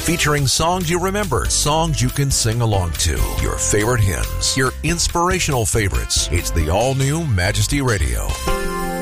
featuring songs you remember, songs you can sing along to, your favorite hymns, your inspirational favorites. It's the all-new Majesty Radio.